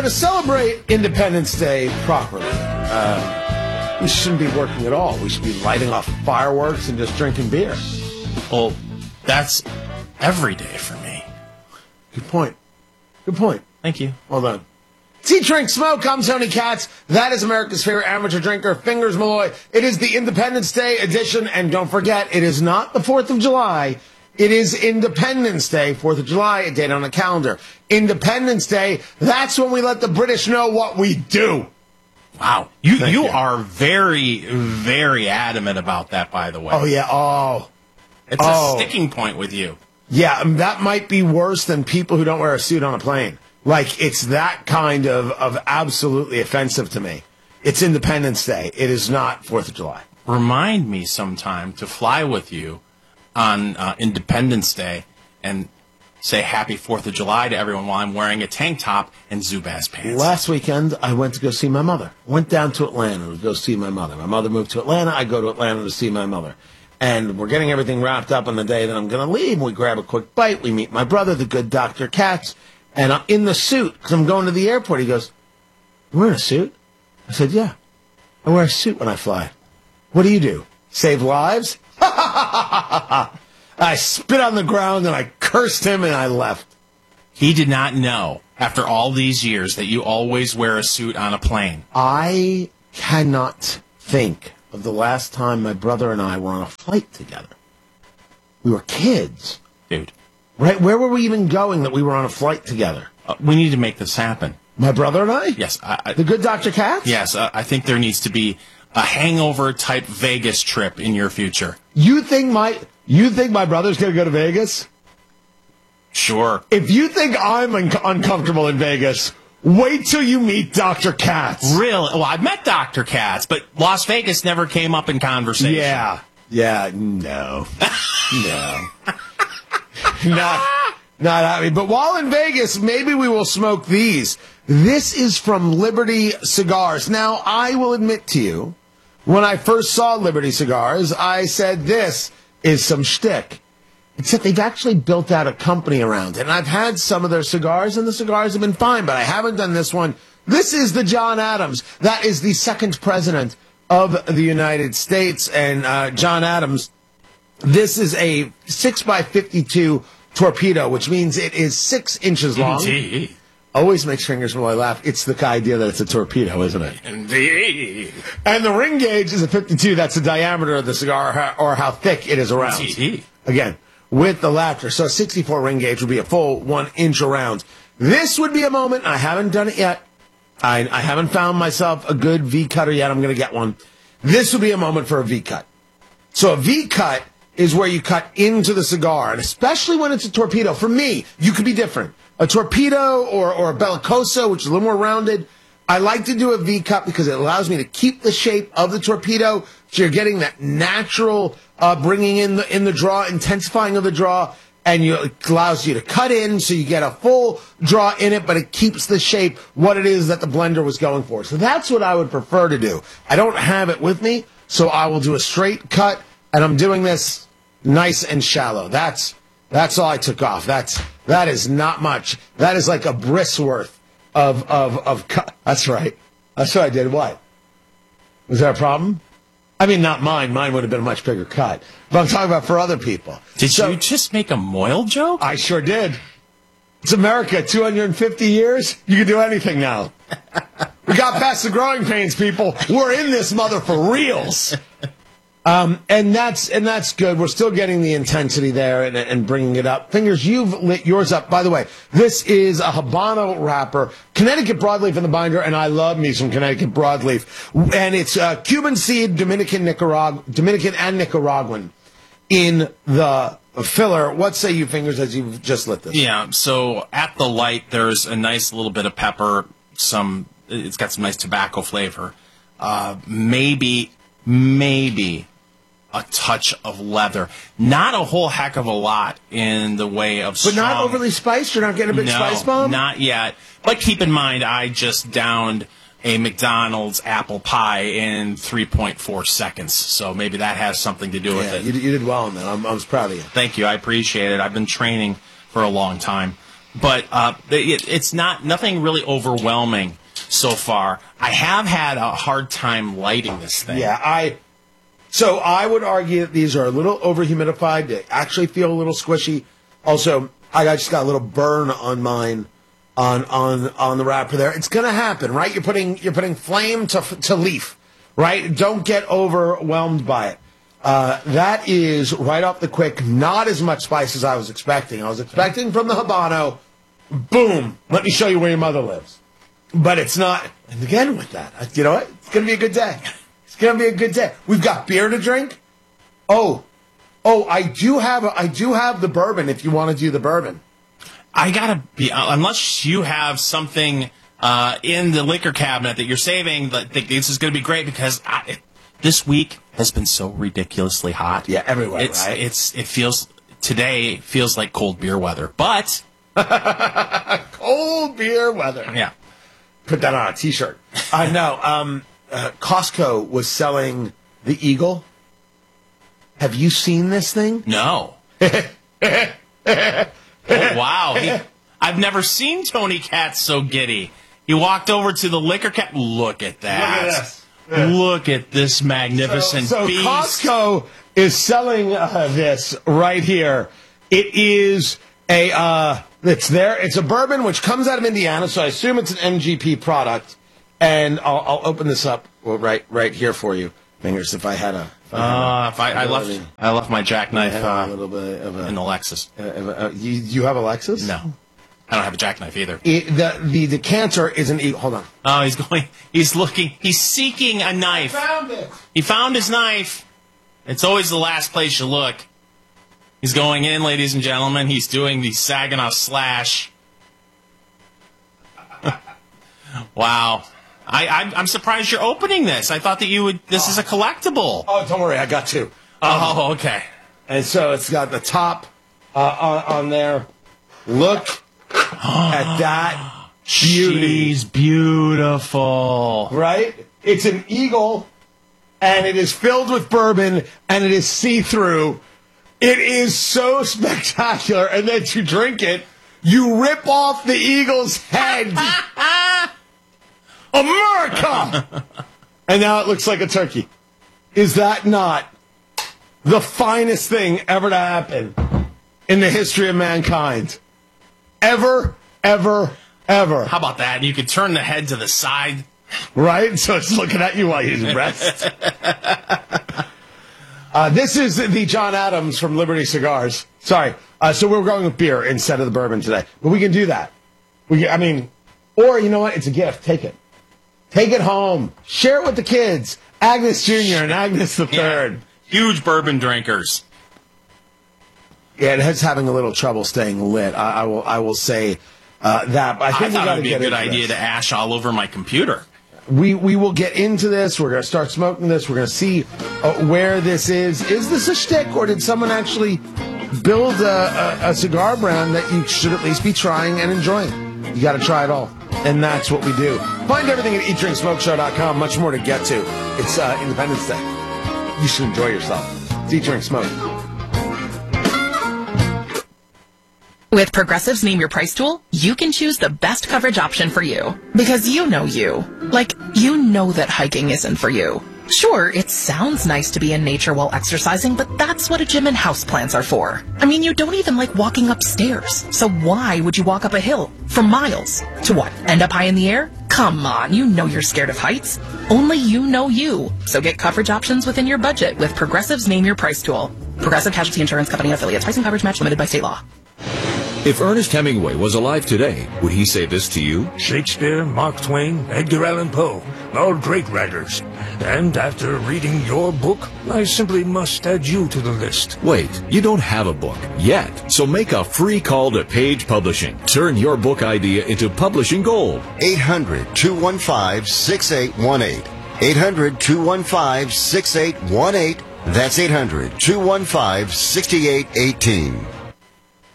To celebrate Independence Day properly, we shouldn't be working at all. We should be lighting off fireworks and just drinking beer. Well, that's every day for me. Good point. Good point. Thank you. Well done. Eat, Drink, Smoke. I'm Tony Katz. That is America's favorite amateur drinker, Fingers Malloy. It is the Independence Day edition, and don't forget, it is not the 4th of July. It is Independence Day, 4th of July, a date on the calendar. Independence Day, that's when we let the British know what we do. Wow. You are very, very adamant about that, by the way. Oh, yeah. It's a sticking point with you. Yeah, that might be worse than people who don't wear a suit on a plane. Like, it's that kind of absolutely offensive to me. It's Independence Day. It is not 4th of July. Remind me sometime to fly with you on Independence Day and say Happy 4th of July to everyone while I'm wearing a tank top and Zubaz pants. Last weekend, I went to go see my mother. Went down to Atlanta to go see my mother. My mother moved to Atlanta. I go to Atlanta to see my mother. And we're getting everything wrapped up on the day that I'm going to leave. We grab a quick bite. We meet my brother, the good Dr. Katz. And I'm in the suit because I'm going to the airport. He goes, "You wearing a suit?" I said, "Yeah. I wear a suit when I fly." "What do? Save lives?" I spit on the ground and I cursed him and I left. He did not know, after all these years, that you always wear a suit on a plane. I cannot think of the last time my brother and I were on a flight together. We were kids. Dude. Right? Where were we even going that we were on a flight together? We need to make this happen. My brother and I? Yes. The good Dr. Katz? Yes. I think there needs to be a hangover-type Vegas trip in your future. You think my brother's going to go to Vegas? Sure. If you think I'm uncomfortable in Vegas, wait till you meet Dr. Katz. Really? Well, I've met Dr. Katz, but Las Vegas never came up in conversation. Yeah, no. No. Not happy. But while in Vegas, maybe we will smoke these. This is from Liberty Cigars. Now, I will admit to you, when I first saw Liberty Cigars, I said this is some shtick. Except they've actually built out a company around it. And I've had some of their cigars, and the cigars have been fine, but I haven't done this one. This is the John Adams. That is the second president of the United States. And John Adams, this is a 6x52 torpedo, which means it is 6 inches long. Indeed. Always makes Fingers Malloy laugh. It's the idea that it's a torpedo, isn't it? Indeed. And the ring gauge is a 52. That's the diameter of the cigar, or how thick it is around. Indeed. Again, with the laughter. So a 64 ring gauge would be a full 1 inch around. This would be a moment. I haven't done it yet. I haven't found myself a good V cutter yet. I'm going to get one. This would be a moment for a V cut. So a V cut is where you cut into the cigar, and especially when it's a torpedo. For me, you could be different. A torpedo or a bellicoso, which is a little more rounded, I like to do a V cut because it allows me to keep the shape of the torpedo, so you're getting that natural bringing in the draw, intensifying of the draw, and it allows you to cut in so you get a full draw in it, but it keeps the shape, what it is that the blender was going for. So that's what I would prefer to do. I don't have it with me, so I will do a straight cut, and I'm doing this nice and shallow. That's all I took off. That is not much. That is like a bris worth of cut. That's right. That's what I did. What? Was there a problem? I mean, not mine. Mine would have been a much bigger cut. But I'm talking about for other people. Did you just make a Moyle joke? I sure did. It's America. 250 years. You can do anything now. We got past the growing pains, people. We're in this mother for reals. And that's good. We're still getting the intensity there and bringing it up. Fingers, you've lit yours up. By the way, this is a Habano wrapper, Connecticut broadleaf in the binder, and I love me some Connecticut broadleaf. And it's Cuban seed, Dominican and Nicaraguan in the filler. What say you, Fingers, as you've just lit this? Yeah. So at the light, there's a nice little bit of pepper. It's got some nice tobacco flavor. Maybe a touch of leather. Not a whole heck of a lot in the way of strong. But not overly spiced? You're not getting a big spice bomb? Not yet. But keep in mind, I just downed a McDonald's apple pie in 3.4 seconds. So maybe that has something to do with it. You did well on that. I was proud of you. Thank you. I appreciate it. I've been training for a long time. but it's nothing really overwhelming so far. I have had a hard time lighting this thing. Yeah, So I would argue that these are a little overhumidified. They actually feel a little squishy. Also, I just got a little burn on mine on the wrapper there. It's going to happen, right? You're putting flame to leaf, right? Don't get overwhelmed by it. That is right off the quick. Not as much spice as I was expecting. I was expecting from the Habano, boom, let me show you where your mother lives. But it's not. And again with that, you know what? It's going to be a good day. It's going to be a good day. We've got beer to drink. Oh, I do have the bourbon if you want to do the bourbon. I gotta be, unless you have something in the liquor cabinet that you're saving, that this is going to be great because this week has been so ridiculously hot. Yeah, everywhere, Today feels like cold beer weather, but cold beer weather. Yeah, put that on a T-shirt. I know. Costco was selling the Eagle. Have you seen this thing? No. Oh, wow. I've never seen Tony Katz so giddy. He walked over to the liquor cabinet. Look at that. Look at this. Look at this magnificent beast. Costco is selling this right here. It is it's there. It's a bourbon which comes out of Indiana, so I assume it's an MGP product. And I'll open this up right here for you. Fingers, if I had a... I left my jackknife a little bit of in the Lexus. You have a Lexus? No, I don't have a jackknife either. The decanter is an Eagle. Hold on. Oh, he's seeking a knife. I found it. He found his knife. It's always the last place you look. He's going in, ladies and gentlemen. He's doing the Saginaw slash. Wow. I'm surprised you're opening this. I thought that you would. This is a collectible. Oh, don't worry, I got two. Oh, okay. And so it's got the top on there. Look at that beauty. She's beautiful, right? It's an Eagle, and it is filled with bourbon, and it is see-through. It is so spectacular, and then to drink it, you rip off the Eagle's head. America! And now it looks like a turkey. Is that not the finest thing ever to happen in the history of mankind? Ever, ever, ever. How about that? You could turn the head to the side. Right? So it's looking at you while you rest. This is the John Adams from Liberty Cigars. Sorry. So we're going with beer instead of the bourbon today. But we can do that. Or you know what? It's a gift. Take it. Take it home. Share it with the kids. Agnes Jr. and Agnes the Third. Yeah. Huge bourbon drinkers. Yeah, it is having a little trouble staying lit. I will say that. But I think thought it would be a good idea to ash all over my computer. We will get into this. We're going to start smoking this. We're going to see where this is. Is this a shtick, or did someone actually build a cigar brand that you should at least be trying and enjoying? You got to try it all. And that's what we do. Find everything at eatdrinksmokeshow.com. Much more to get to. It's Independence Day. You should enjoy yourself. It's Eat, Drink, Smoke. With Progressive's Name Your Price tool, you can choose the best coverage option for you. Because you know you. Like, you know that hiking isn't for you. Sure, it sounds nice to be in nature while exercising, but that's what a gym and houseplants are for. I mean, you don't even like walking upstairs. So why would you walk up a hill for miles? To what, end up high in the air? Come on, you know you're scared of heights. Only you know you. So get coverage options within your budget with Progressive's Name Your Price tool. Progressive Casualty Insurance Company and affiliates. Price and coverage match limited by state law. If Ernest Hemingway was alive today, would he say this to you? Shakespeare, Mark Twain, Edgar Allan Poe, all great writers. And after reading your book, I simply must add you to the list. Wait, you don't have a book yet, so make a free call to Page Publishing. Turn your book idea into publishing gold. 800-215-6818. 800-215-6818. That's 800-215-6818.